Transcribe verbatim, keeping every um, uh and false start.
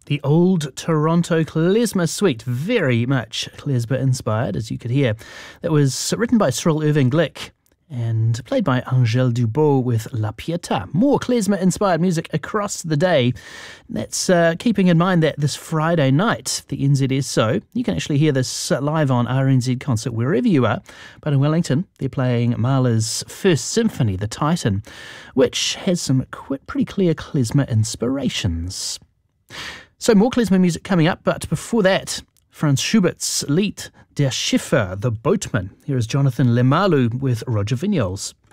The old Toronto klezmer suite, very much klezmer inspired, as you could hear. That was written by Cyril Irving Glick and played by Angèle Dubois with La Pietà. More klezmer inspired music across the day. That's uh, keeping in mind that this Friday night, the N Z S So, you can actually hear this live on R N Z Concert wherever you are. But in Wellington, they're playing Mahler's First Symphony, The Titan, which has some quite pretty clear klezmer inspirations. So more klezmer music coming up, but before that, Franz Schubert's Lied Der Schiffer, The Boatman. Here is Jonathan Lemalu with Roger Vignoles.